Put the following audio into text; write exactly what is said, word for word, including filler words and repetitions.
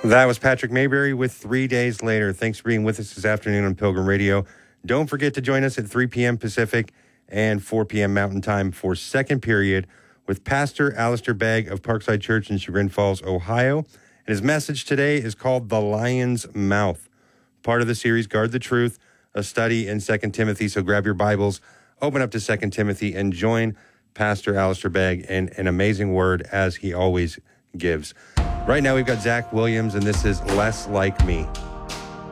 That was Patrick Mayberry with Three Days Later. Thanks for being with us this afternoon on Pilgrim Radio. Don't forget to join us at three p.m. Pacific and four p.m. Mountain Time for second period with Pastor Alistair Begg of Parkside Church in Chagrin Falls, Ohio. And his message today is called The Lion's Mouth, part of the series Guard the Truth, a study in Second Timothy. So grab your Bibles, open up to Second Timothy, and join Pastor Alistair Begg in an amazing word as he always gives. Right now we've got Zach Williams, and this is Less Like Me.